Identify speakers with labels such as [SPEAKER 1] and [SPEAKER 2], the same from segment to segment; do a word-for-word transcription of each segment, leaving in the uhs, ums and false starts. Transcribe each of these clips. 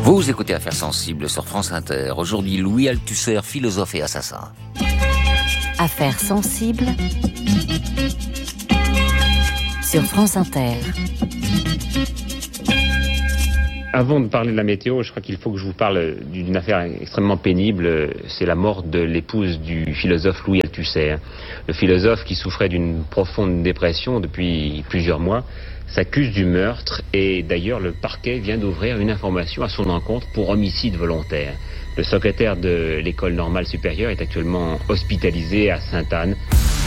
[SPEAKER 1] Vous écoutez Affaires sensibles sur France Inter. Aujourd'hui, Louis Althusser, philosophe et assassin.
[SPEAKER 2] Affaires sensibles sur France Inter.
[SPEAKER 3] Avant de parler de la météo, je crois qu'il faut que je vous parle d'une affaire extrêmement pénible. C'est la mort de l'épouse du philosophe Louis Althusser. Le philosophe, qui souffrait d'une profonde dépression depuis plusieurs mois, s'accuse du meurtre, et d'ailleurs le parquet vient d'ouvrir une information à son encontre pour homicide volontaire. Le secrétaire de l'école normale supérieure est actuellement hospitalisé à Sainte-Anne.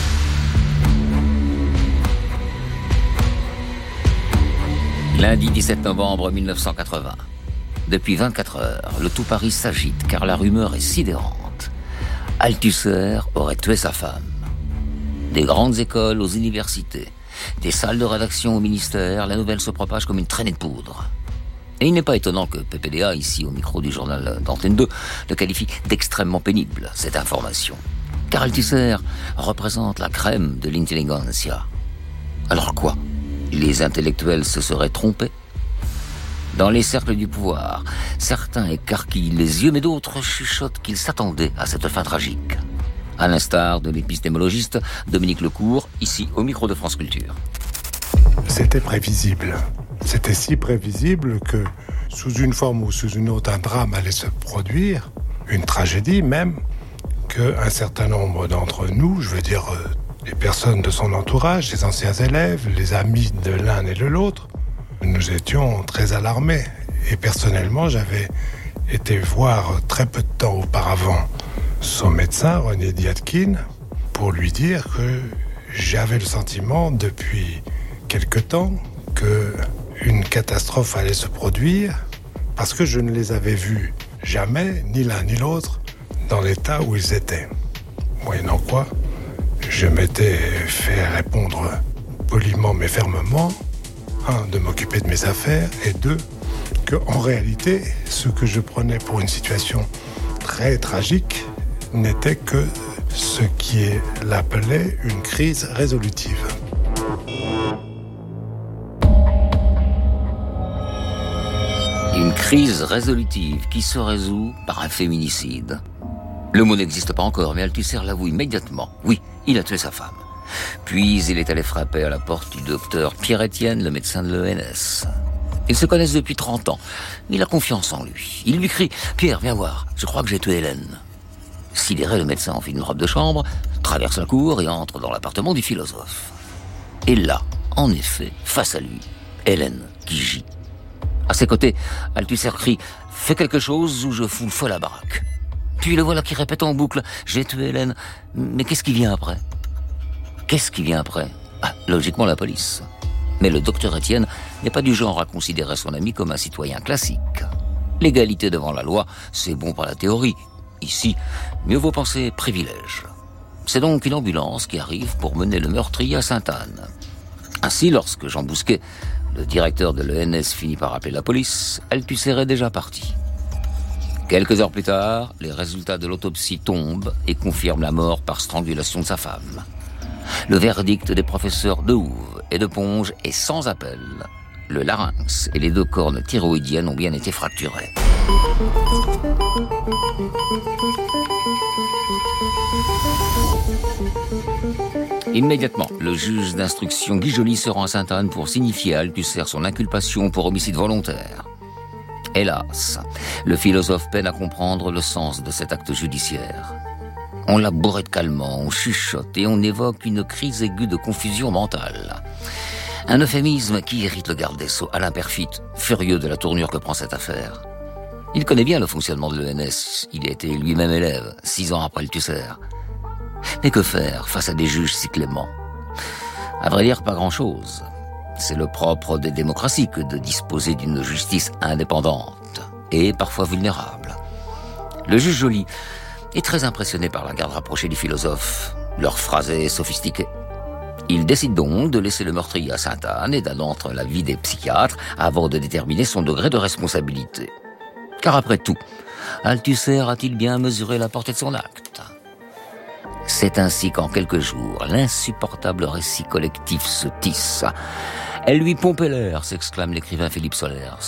[SPEAKER 1] Lundi dix-sept novembre mille neuf cent quatre-vingts. Depuis vingt-quatre heures, le tout Paris s'agite car la rumeur est sidérante. Althusser aurait tué sa femme. Des grandes écoles aux universités, des salles de rédaction au ministère, la nouvelle se propage comme une traînée de poudre. Et il n'est pas étonnant que P P D A, ici au micro du journal d'Antenne deux, le qualifie d'extrêmement pénible, cette information. Car Althusser représente la crème de l'intelligentsia. Alors quoi ? Les intellectuels se seraient trompés ? Dans les cercles du pouvoir, certains écarquillent les yeux, mais d'autres chuchotent qu'ils s'attendaient à cette fin tragique. À l'instar de l'épistémologiste Dominique Lecourt, ici au micro de France Culture.
[SPEAKER 4] C'était prévisible. C'était si prévisible que, sous une forme ou sous une autre, un drame allait se produire, une tragédie même, qu'un certain nombre d'entre nous, je veux dire euh, les personnes de son entourage, ses anciens élèves, les amis de l'un et de l'autre, nous étions très alarmés. Et personnellement, j'avais été voir très peu de temps auparavant son médecin, René Diatkin, pour lui dire que j'avais le sentiment depuis quelque temps qu'une catastrophe allait se produire, parce que je ne les avais vus jamais, ni l'un ni l'autre, dans l'état où ils étaient. Moyennant quoi, je m'étais fait répondre poliment mais fermement, un, de m'occuper de mes affaires, et deux, qu'en réalité, ce que je prenais pour une situation très tragique n'était que ce qui est l'appelait une crise résolutive.
[SPEAKER 1] Une crise résolutive qui se résout par un féminicide. Le mot n'existe pas encore, mais Althusser l'avoue immédiatement. Oui, il a tué sa femme. Puis il est allé frapper à la porte du docteur Pierre-Étienne, le médecin de l'E N S. Ils se connaissent depuis trente ans. Il a confiance en lui. Il lui crie « Pierre, viens voir, je crois que j'ai tué Hélène ». Sidéré, le médecin enfile une robe de chambre, traverse la cour et entre dans l'appartement du philosophe. Et là, en effet, face à lui, Hélène qui gît. À ses côtés, Althusser crie « Fais quelque chose ou je fous le feu à la baraque ». Puis le voilà qui répète en boucle « J'ai tué Hélène, mais qu'est-ce qui vient après ?» Qu'est-ce qui vient après ? Ah, logiquement la police. Mais le docteur Étienne n'est pas du genre à considérer son ami comme un citoyen classique. L'égalité devant la loi, c'est bon par la théorie. Ici, mieux vaut penser privilège. C'est donc une ambulance qui arrive pour mener le meurtrier à Sainte-Anne. Ainsi, lorsque Jean Bousquet, le directeur de l'E N S, finit par appeler la police, Althusser est déjà parti. Quelques heures plus tard, les résultats de l'autopsie tombent et confirment la mort par strangulation de sa femme. Le verdict des professeurs Dehouve et de Ponge est sans appel. Le larynx et les deux cornes thyroïdiennes ont bien été fracturés. Immédiatement, le juge d'instruction Guy Joly se rend à Sainte-Anne pour signifier à Althusser son inculpation pour homicide volontaire. Hélas, le philosophe peine à comprendre le sens de cet acte judiciaire. On l'a bourré de calmants, on chuchote et on évoque une crise aiguë de confusion mentale. Un euphémisme qui irrite le garde des Sceaux, Alain Perfit, furieux de la tournure que prend cette affaire. Il connaît bien le fonctionnement de l'E N S, il a été lui-même élève, six ans après Althusser. Mais que faire face à des juges si cléments ? À vrai dire, pas grand-chose. C'est le propre des démocraties que de disposer d'une justice indépendante et parfois vulnérable. Le juge Joly est très impressionné par la garde rapprochée du philosophe, leur phrasé sophistiqué. Il décide donc de laisser le meurtrier à Sainte-Anne et d'attendre l'avis des psychiatres avant de déterminer son degré de responsabilité. Car après tout, Althusser a-t-il bien mesuré la portée de son acte ? C'est ainsi qu'en quelques jours, l'insupportable récit collectif se tisse. « Elle lui pompait l'air », s'exclame l'écrivain Philippe Solers.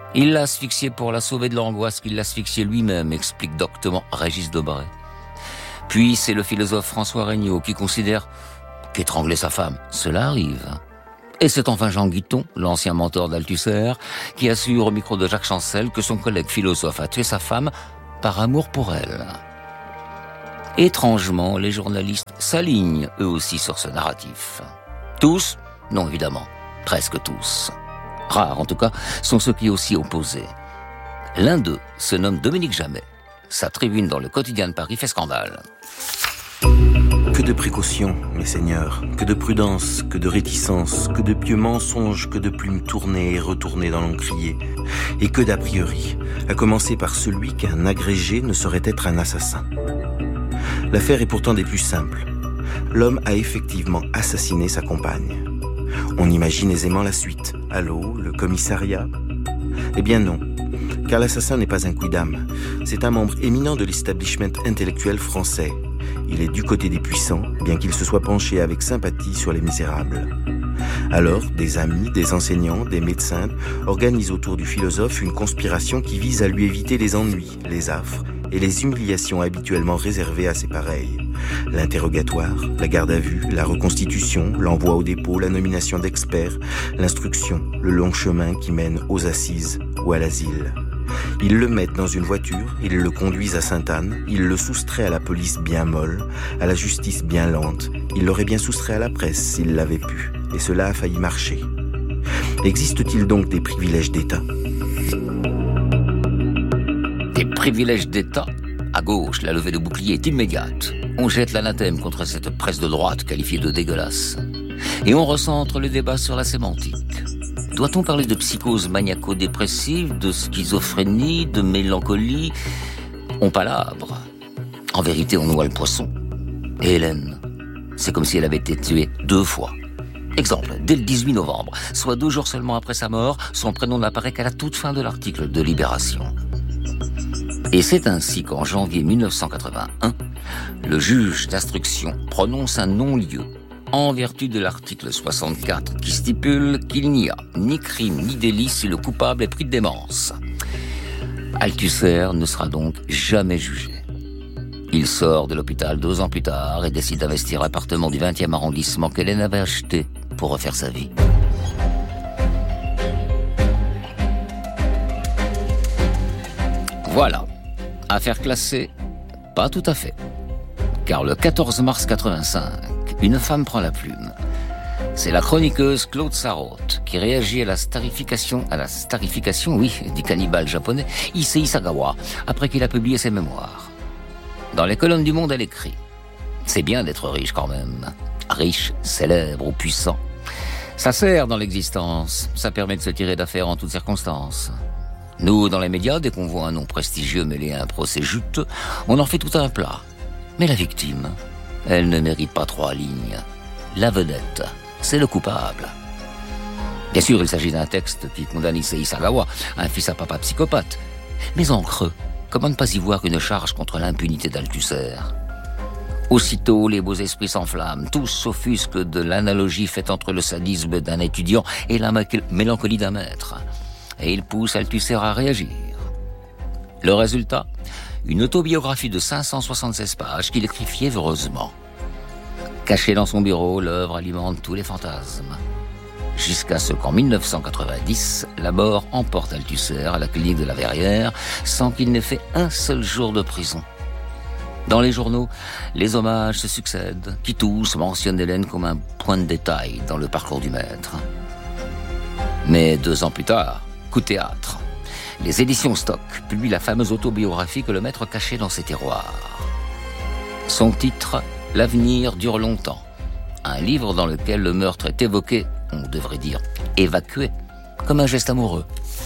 [SPEAKER 1] Il l'a asphyxiée pour la sauver de l'angoisse qu'il l'asphyxiait lui-même, explique doctement Régis Debray. Puis c'est le philosophe François Regnault qui considère qu'étrangler sa femme, cela arrive. Et c'est enfin Jean Guiton, l'ancien mentor d'Althusser, qui assure au micro de Jacques Chancel que son collègue philosophe a tué sa femme par amour pour elle. Étrangement, les journalistes s'alignent eux aussi sur ce narratif. Tous? Non, évidemment. Presque tous. Rares, en tout cas, sont ceux qui aussi opposés. L'un d'eux se nomme Dominique Jamais. Sa tribune dans le quotidien de Paris fait scandale.
[SPEAKER 5] Que de précautions, mes seigneurs, que de prudence, que de réticence, que de pieux mensonges, que de plumes tournées et retournées dans l'encrier, et que d'a priori, à commencer par celui qu'un agrégé ne saurait être un assassin. L'affaire est pourtant des plus simples. L'homme a effectivement assassiné sa compagne. On imagine aisément la suite. Allô, le commissariat? Eh bien non, car l'assassin n'est pas un quidam. C'est un membre éminent de l'establishment intellectuel français. Il est du côté des puissants, bien qu'il se soit penché avec sympathie sur les misérables. Alors, des amis, des enseignants, des médecins organisent autour du philosophe une conspiration qui vise à lui éviter les ennuis, les affres et les humiliations habituellement réservées à ses pareils. L'interrogatoire, la garde à vue, la reconstitution, l'envoi au dépôt, la nomination d'experts, l'instruction, le long chemin qui mène aux assises ou à l'asile. Ils le mettent dans une voiture, ils le conduisent à Sainte-Anne, ils le soustraient à la police bien molle, à la justice bien lente, ils l'auraient bien soustrait à la presse s'ils l'avaient pu, et cela a failli marcher. Existe-t-il donc des privilèges d'État ?
[SPEAKER 1] Des privilèges d'État ? À gauche, la levée de bouclier est immédiate. On jette l'anathème contre cette presse de droite qualifiée de dégueulasse. Et on recentre le débat sur la sémantique. Doit-on parler de psychose maniaco-dépressive, de schizophrénie, de mélancolie ? On palabre. En vérité, on noie le poisson. Et Hélène, c'est comme si elle avait été tuée deux fois. Exemple, dès le dix-huit novembre, soit deux jours seulement après sa mort, son prénom n'apparaît qu'à la toute fin de l'article de Libération. Et c'est ainsi qu'en janvier mille neuf cent quatre-vingt-un, le juge d'instruction prononce un non-lieu en vertu de l'article soixante-quatre qui stipule qu'il n'y a ni crime ni délit si le coupable est pris de démence. Althusser ne sera donc jamais jugé. Il sort de l'hôpital deux ans plus tard et décide d'investir l'appartement du vingtième arrondissement qu'Hélène avait acheté pour refaire sa vie. Voilà. Affaire classée, pas tout à fait. Car le quatorze mars quatre-vingt-cinq, une femme prend la plume. C'est la chroniqueuse Claude Sarraute qui réagit à la starification, à la starification, oui, du cannibale japonais Issei Sagawa, après qu'il a publié ses mémoires. Dans les colonnes du Monde, elle écrit « C'est bien d'être riche quand même. Riche, célèbre ou puissant. Ça sert dans l'existence, ça permet de se tirer d'affaire en toutes circonstances. Nous, dans les médias, dès qu'on voit un nom prestigieux mêlé à un procès juteux, on en fait tout un plat. Mais la victime, elle ne mérite pas trois lignes. La vedette, c'est le coupable. » Bien sûr, il s'agit d'un texte qui condamne Issei Sagawa, un fils à papa psychopathe. Mais en creux, comment ne pas y voir une charge contre l'impunité d'Althusser ? Aussitôt, les beaux esprits s'enflamment, tous s'offusquent de l'analogie faite entre le sadisme d'un étudiant et la mélancolie d'un maître. Et ils poussent Althusser à réagir. Le résultat ? Une autobiographie de cinq cent soixante-seize pages qu'il écrit fiévreusement. Cachée dans son bureau, l'œuvre alimente tous les fantasmes. Jusqu'à ce qu'en mille neuf cent quatre-vingt-dix, la mort emporte Althusser à la clinique de la Verrière sans qu'il n'ait fait un seul jour de prison. Dans les journaux, les hommages se succèdent, qui tous mentionnent Hélène comme un point de détail dans le parcours du maître. Mais deux ans plus tard, coup de théâtre. Les éditions Stock publient la fameuse autobiographie que le maître cachait dans ses tiroirs. Son titre, « L'avenir dure longtemps ». Un livre dans lequel le meurtre est évoqué, on devrait dire évacué, comme un geste amoureux.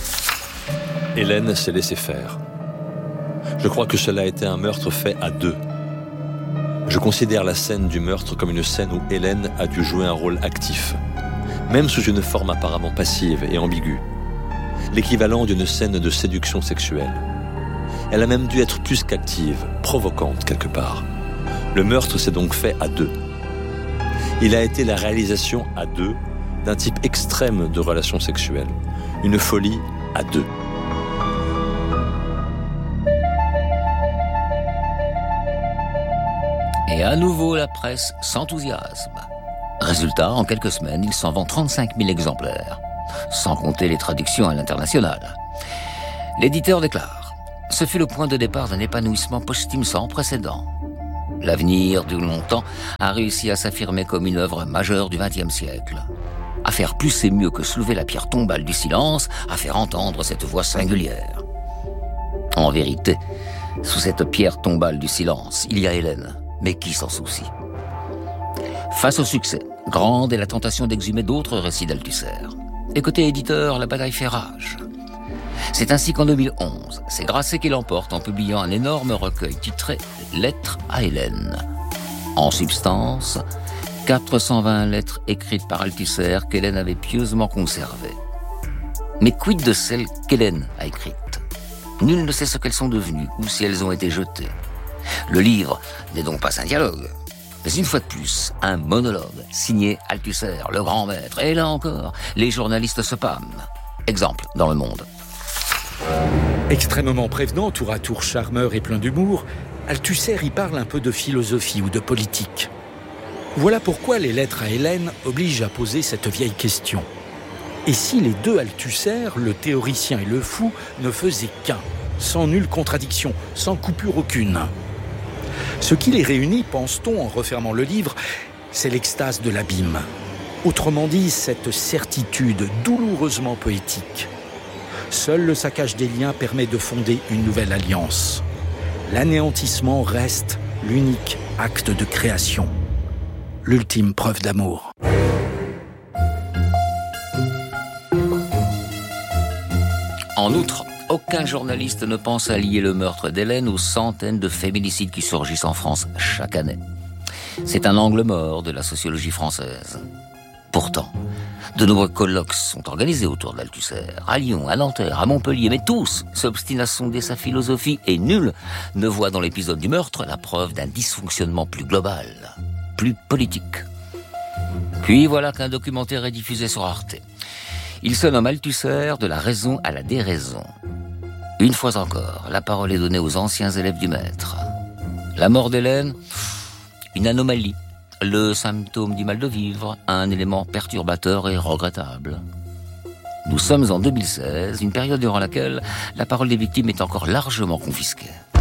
[SPEAKER 6] Hélène s'est laissée faire. Je crois que cela a été un meurtre fait à deux. Je considère la scène du meurtre comme une scène où Hélène a dû jouer un rôle actif, même sous une forme apparemment passive et ambiguë. L'équivalent d'une scène de séduction sexuelle. Elle a même dû être plus qu'active, provocante quelque part. Le meurtre s'est donc fait à deux. Il a été la réalisation à deux d'un type extrême de relation sexuelle. Une folie à deux.
[SPEAKER 1] Et à nouveau, la presse s'enthousiasme. Résultat, en quelques semaines, il s'en vend trente-cinq mille exemplaires, sans compter les traductions à l'international. L'éditeur déclare « Ce fut le point de départ d'un épanouissement posthume sans précédent. L'avenir, du longtemps, a réussi à s'affirmer comme une œuvre majeure du vingtième siècle. À faire plus et mieux que soulever la pierre tombale du silence, à faire entendre cette voix singulière. En vérité, sous cette pierre tombale du silence, il y a Hélène, mais qui s'en soucie ? Face au succès, grande est la tentation d'exhumer d'autres récits d'Althusser. Et côté éditeur, la bataille fait rage. C'est ainsi qu'en deux mille onze, c'est Grasset qui l'emporte en publiant un énorme recueil titré « Lettres à Hélène ». En substance, quatre cent vingt lettres écrites par Althusser qu'Hélène avait pieusement conservées. Mais quid de celles qu'Hélène a écrites ? Nul ne sait ce qu'elles sont devenues ou si elles ont été jetées. Le livre n'est donc pas un dialogue, mais une fois de plus, un monologue signé Althusser, le grand maître. Et là encore, les journalistes se pâment. Exemple dans Le Monde.
[SPEAKER 7] Extrêmement prévenant, tour à tour charmeur et plein d'humour, Althusser y parle un peu de philosophie ou de politique. Voilà pourquoi les lettres à Hélène obligent à poser cette vieille question. Et si les deux Althusser, le théoricien et le fou, ne faisaient qu'un, sans nulle contradiction, sans coupure aucune ? Ce qui les réunit, pense-t-on en refermant le livre, c'est l'extase de l'abîme. Autrement dit, cette certitude douloureusement poétique. Seul le saccage des liens permet de fonder une nouvelle alliance. L'anéantissement reste l'unique acte de création. L'ultime preuve d'amour.
[SPEAKER 1] En outre, aucun journaliste ne pense à lier le meurtre d'Hélène aux centaines de féminicides qui surgissent en France chaque année. C'est un angle mort de la sociologie française. Pourtant, de nombreux colloques sont organisés autour d'Althusser, à Lyon, à Nanterre, à Montpellier, mais tous s'obstinent à sonder sa philosophie et nul ne voit dans l'épisode du meurtre la preuve d'un dysfonctionnement plus global, plus politique. Puis voilà qu'un documentaire est diffusé sur Arte. Il se nomme Althusser de la raison à la déraison. Une fois encore, la parole est donnée aux anciens élèves du maître. La mort d'Hélène, une anomalie, le symptôme du mal de vivre, un élément perturbateur et regrettable. Nous sommes en deux mille seize, une période durant laquelle la parole des victimes est encore largement confisquée.